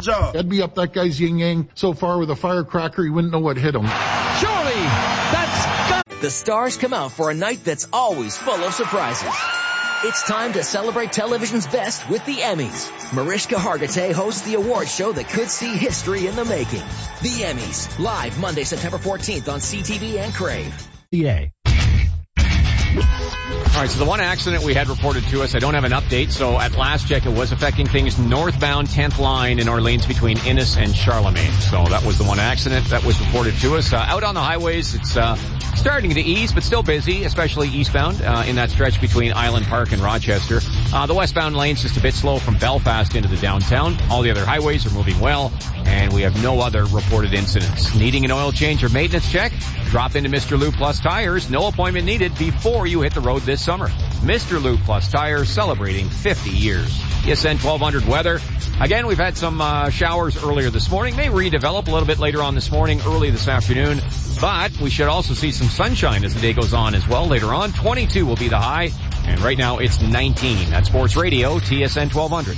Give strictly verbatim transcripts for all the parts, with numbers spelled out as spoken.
job. I'd be up that guy's yin-yang so far with a firecracker he wouldn't know what hit him. Surely, that's got... The stars come out for a night that's always full of surprises. It's time to celebrate television's best with the Emmys. Mariska Hargitay hosts the award show that could see history in the making. The Emmys, live Monday, September fourteenth on C T V and Crave. Yeah. All right, so the one accident we had reported to us, I don't have an update, so at last check it was affecting things northbound tenth line in Orleans between Innis and Charlemagne. So that was the one accident that was reported to us. Uh, out on the highways, it's uh starting to ease, but still busy, especially eastbound uh, in that stretch between Island Park and Rochester. Uh, the westbound lane's just a bit slow from Belfast into the downtown. All the other highways are moving well, and we have no other reported incidents. Needing an oil change or maintenance check? Drop into Mister Lou Plus Tires. No appointment needed before you hit the road this summer. Mister Lou Plus Tires, celebrating fifty years. E S N twelve hundred weather. Again, we've had some uh, showers earlier this morning. May redevelop a little bit later on this morning, early this afternoon. But we should also see some sunshine as the day goes on as well later on. twenty-two will be the high, and right now it's nineteen. That's Sports Radio, T S N twelve hundred.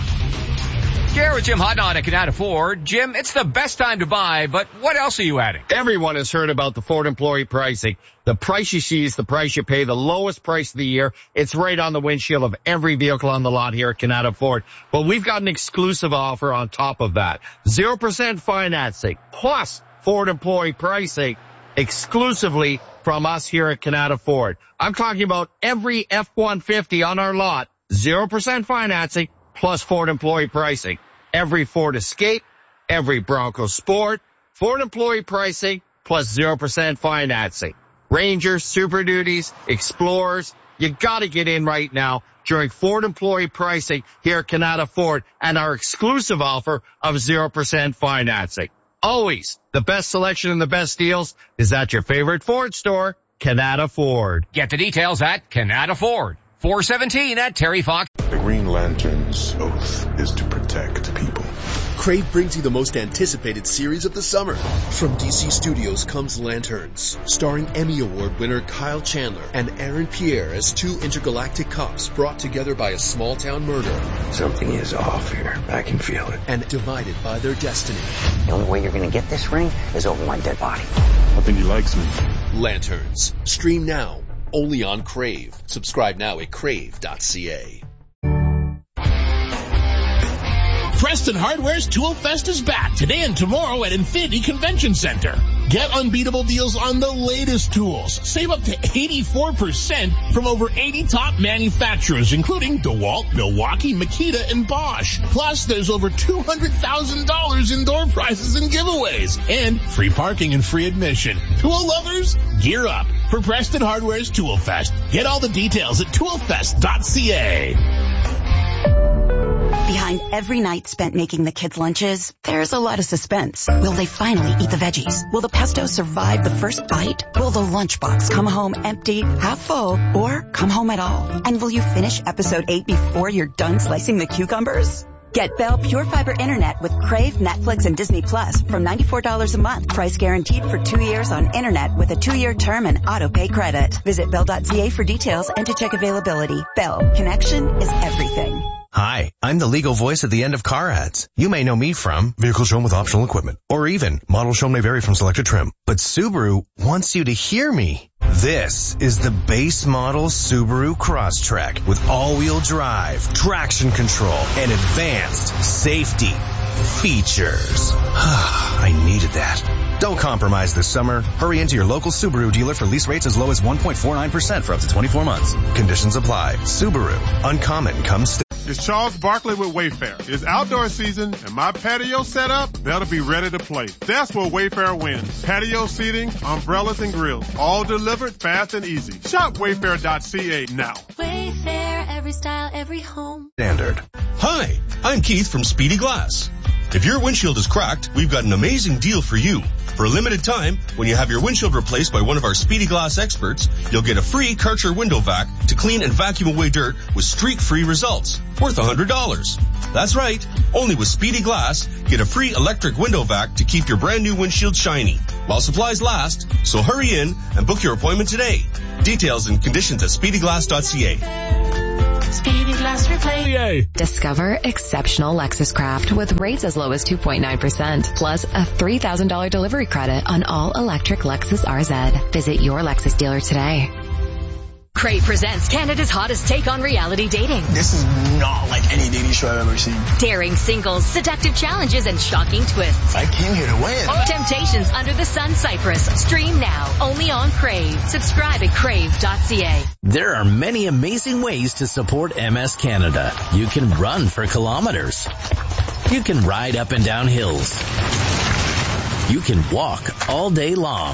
Here with Jim Hotnod at Canada Ford. Jim, it's the best time to buy, but what else are you adding? Everyone has heard about the Ford employee pricing. The price you see is the price you pay, the lowest price of the year. It's right on the windshield of every vehicle on the lot here at Canada Ford. But we've got an exclusive offer on top of that. zero percent financing plus Ford employee pricing exclusively from us here at Canada Ford. I'm talking about every F one fifty on our lot, zero percent financing plus Ford employee pricing. Every Ford Escape, every Bronco Sport, Ford employee pricing plus zero percent financing. Rangers, Super Duties, Explorers, you gotta get in right now during Ford employee pricing here at Canada Ford and our exclusive offer of zero percent financing. Always the best selection and the best deals is at your favorite Ford store, Canada Ford. Get the details at Canada Ford. four seventeen at Terry Fox. The Green Lantern's oath is to protect people. Crave brings you the most anticipated series of the summer. From D C Studios comes Lanterns, starring Emmy Award winner Kyle Chandler and Aaron Pierre as two intergalactic cops brought together by a small-town murder. Something is off here. I can feel it. And divided by their destiny. The only way you're going to get this ring is over my dead body. I think he likes me. Lanterns. Stream now. Only on Crave. Subscribe now at crave dot c a. Preston Hardware's Tool Fest is back today and tomorrow at Infinity Convention Center. Get unbeatable deals on the latest tools. Save up to eighty-four percent from over eighty top manufacturers, including DeWalt, Milwaukee, Makita, and Bosch. Plus, there's over two hundred thousand dollars in door prizes and giveaways. And free parking and free admission. Tool lovers, gear up for Preston Hardware's Tool Fest. Get all the details at tool fest dot c a. Behind every night spent making the kids' lunches, there's a lot of suspense. Will they finally eat the veggies? Will the pesto survive the first bite? Will the lunchbox come home empty, half full, or come home at all? And will you finish episode eight before you're done slicing the cucumbers? Get Bell Pure Fiber Internet with Crave, Netflix, and Disney Plus from ninety-four dollars a month. Price guaranteed for two years on Internet with a two-year term and auto-pay credit. Visit bell dot c a for details and to check availability. Bell. Connection is everything. Hi, I'm the legal voice at the end of car ads. You may know me from vehicle shown with optional equipment, or even model shown may vary from selected trim. But Subaru wants you to hear me. This is the base model Subaru Crosstrek with all-wheel drive, traction control, and advanced safety features. I needed that. Don't compromise this summer. Hurry into your local Subaru dealer for lease rates as low as one point four nine percent for up to twenty-four months. Conditions apply. Subaru. Uncommon comes st- It's Charles Barkley with Wayfair. It's outdoor season, and my patio setup better be ready to play. That's where Wayfair wins. Patio seating, umbrellas, and grills. All delivered fast and easy. Shop wayfair dot c a now. Wayfair, every style, every home. Standard. Hi, I'm Keith from Speedy Glass. If your windshield is cracked, we've got an amazing deal for you. For a limited time, when you have your windshield replaced by one of our Speedy Glass experts, you'll get a free Karcher window vac to clean and vacuum away dirt with streak-free results, worth one hundred dollars. That's right. Only with Speedy Glass, get a free electric window vac to keep your brand new windshield shiny while supplies last. So hurry in and book your appointment today. Details and conditions at speedy glass dot c a. Speedy Glass Replace. Discover exceptional Lexus Craft with rates as low as two point nine percent, plus a three thousand dollars delivery credit on all electric Lexus R Z. Visit your Lexus dealer today. Crave presents Canada's hottest take on reality dating. This is not like any dating show I've ever seen. Daring singles, seductive challenges, and shocking twists. I came here to win. Temptations Under the Sun Cyprus. Stream now, only on Crave. Subscribe at crave dot c a. There are many amazing ways to support M S Canada. You can run for kilometers. You can ride up and down hills. You can walk all day long.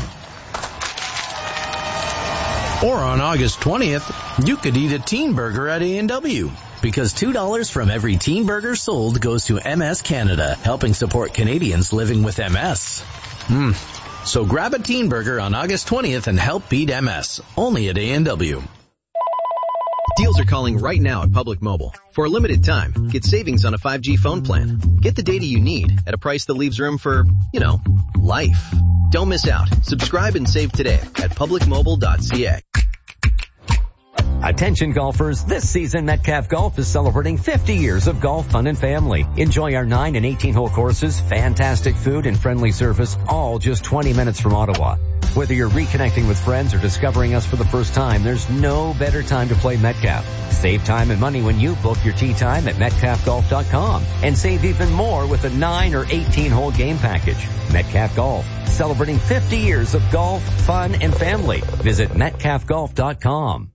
Or on August twentieth, you could eat a teen burger at A and W. Because two dollars from every teen burger sold goes to M S Canada, helping support Canadians living with M S. Hmm. So grab a teen burger on August twentieth and help beat M S. Only at A and W. Deals are calling right now at Public Mobile. For a limited time, get savings on a five G phone plan. Get the data you need at a price that leaves room for, you know, life. Don't miss out. Subscribe and save today at public mobile dot c a. Attention golfers, this season Metcalf Golf is celebrating fifty years of golf fun and family. Enjoy our nine and eighteen hole courses, fantastic food and friendly service, all just twenty minutes from Ottawa. Whether you're reconnecting with friends or discovering us for the first time, there's no better time to play Metcalf. Save time and money when you book your tee time at metcalf golf dot com and save even more with a nine or eighteen hole game package. Metcalf Golf, celebrating fifty years of golf, fun, and family. Visit metcalf golf dot com.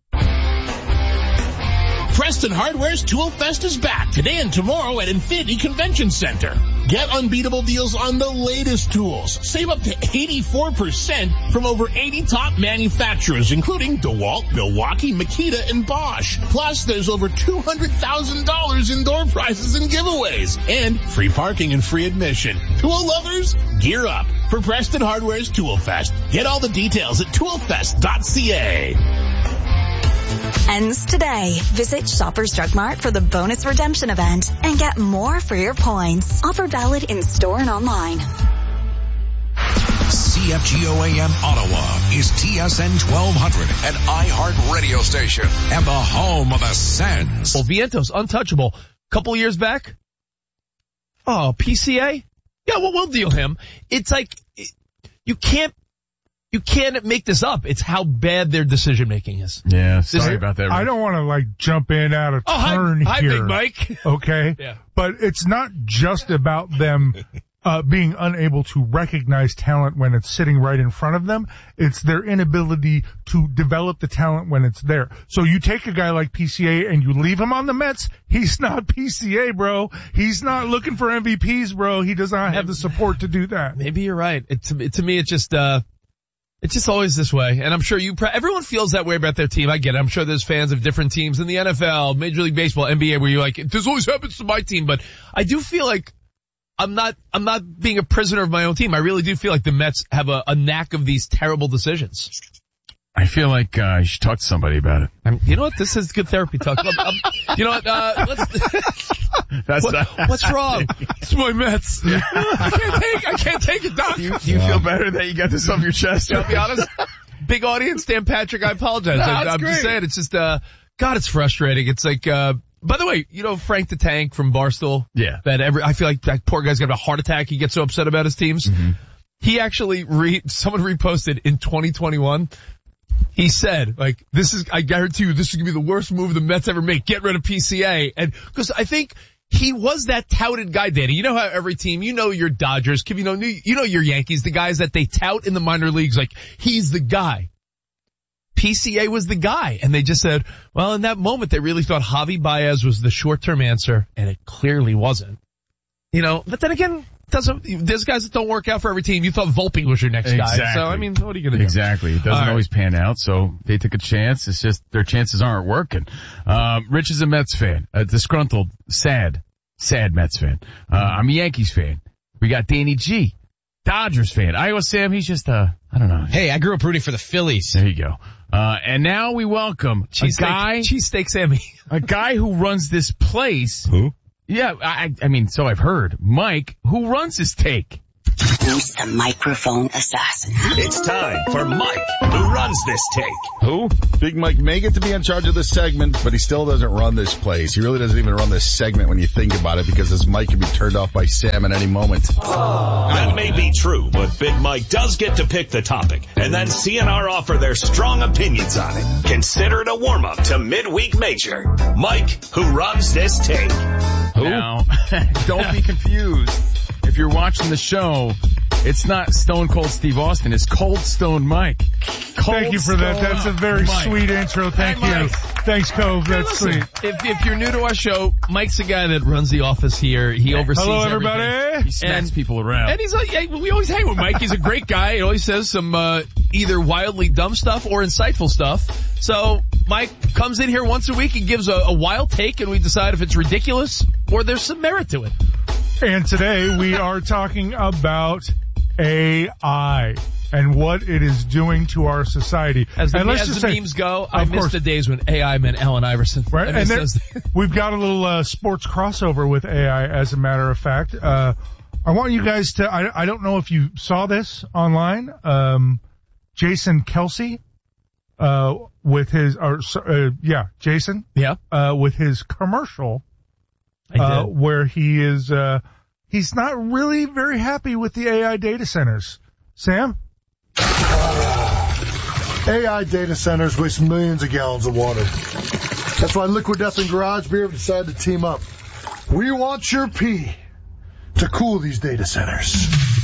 Preston Hardware's Tool Fest is back today and tomorrow at Infinity Convention Center. Get unbeatable deals on the latest tools. Save up to eighty-four percent from over eighty top manufacturers, including DeWalt, Milwaukee, Makita, and Bosch. Plus, there's over two hundred thousand dollars in door prizes and giveaways. And free parking and free admission. Tool lovers, gear up for Preston Hardware's Tool Fest. Get all the details at tool fest dot c a. Ends today. Visit Shoppers Drug Mart for the bonus redemption event and get more for your points. Offer valid in store and online. C F G O A M Ottawa is T S N twelve hundred, an iHeart radio station and the home of the Sens. Well, Vientos, untouchable. Couple years back. Oh, P C A? Yeah, well, we'll deal him. It's like, you can't You can't make this up. It's how bad their decision making is. Yeah, sorry about that. I don't want to like jump in out of oh, turn hi, here. Hi, Big Mike. Okay. Yeah. But it's not just about them uh being unable to recognize talent when it's sitting right in front of them. It's their inability to develop the talent when it's there. So you take a guy like P C A and you leave him on the Mets, he's not P C A, bro. He's not looking for M V Ps, bro. He does not have the support to do that. Maybe you're right. It, to, to me, it's just, uh, It's just always this way, and I'm sure you, everyone feels that way about their team. I get it. I'm sure there's fans of different teams in the N F L, Major League Baseball, N B A, where you're like, this always happens to my team, but I do feel like I'm not, I'm not being a prisoner of my own team. I really do feel like the Mets have a, a knack of these terrible decisions. I feel like, uh, you should talk to somebody about it. I'm, you know what? This is good therapy talk. I'm, I'm, you know what? Uh, let's, That's what, not, what's wrong? It's my Mets. Yeah. I can't take, I can't take it, Doc. Do you, do you feel better that you got this off your chest? I'll be honest. Big audience, Dan Patrick, I apologize. No, I, I'm great. just saying, it's just, uh, God, it's frustrating. It's like, uh, by the way, you know Frank the Tank from Barstool? Yeah. That every, I feel like that poor guy's got a heart attack. He gets so upset about his teams. Mm-hmm. He actually re, someone reposted in twenty twenty-one. He said, like, this is, I guarantee you, this is going to be the worst move the Mets ever make. Get rid of P C A. And, cause I think he was that touted guy, Danny. You know how every team, you know your Dodgers, you know, you know your Yankees, the guys that they tout in the minor leagues, like, he's the guy. P C A was the guy. And they just said, well, in that moment, they really thought Javi Baez was the short-term answer, and it clearly wasn't. You know, but then again, doesn't, there's guys that don't work out for every team. You thought Volpe was your next exactly. guy. So, I mean, what are you going to do? Exactly. It doesn't right. always pan out, so they took a chance. It's just their chances aren't working. Um, Rich is a Mets fan, a disgruntled, sad, sad Mets fan. Uh, I'm a Yankees fan. We got Danny G, Dodgers fan. Iowa Sam, he's just, uh, I don't know. Hey, I grew up rooting for the Phillies. There you go. Uh, and now we welcome Cheese a guy, Cheesesteak Sammy. a guy who runs this place. Who? Yeah, I, I mean, so I've heard. Mike, who runs his take? Who's the microphone assassin? It's time for Mike, who runs this take. Who? Big Mike may get to be in charge of this segment, but he still doesn't run this place. He really doesn't even run this segment when you think about it, because his mic can be turned off by Sam at any moment. Oh. That may be true, but Big Mike does get to pick the topic, and then C N R offer their strong opinions on it. Consider it a warm-up to Midweek Major. Mike, who runs this take. Who? Now, don't be confused. If you're watching the show, it's not Stone Cold Steve Austin. It's Cold Stone Mike. Cold Thank you for that. That's a very Mike. sweet intro. Thank Hi, you. Thanks, Cove. Hey, That's listen, sweet. If, if you're new to our show, Mike's the guy that runs the office here. He oversees Hello, everybody. everything. He smacks And- people around. And he's like, yeah, we always hang with Mike. He's a great guy. He always says some uh, either wildly dumb stuff or insightful stuff. So Mike comes in here once a week and gives a, a wild take, and we decide if it's ridiculous or there's some merit to it. And today we are talking about A I and what it is doing to our society. As the, and let's as just the say, memes go, I of miss course. the days when A I meant Allen Iverson. Right, I and miss there, those we've got a little uh, sports crossover with A I, as a matter of fact. Uh, I want you guys to, I, I don't know if you saw this online, um, Jason Kelsey, uh, with his, or, uh, yeah, Jason. Yeah. Uh, with his commercial, I uh, did. where he is, uh, he's not really very happy with the A I data centers. Sam? A I data centers waste millions of gallons of water. That's why Liquid Death and Garage Beer have decided to team up. We want your pee to cool these data centers.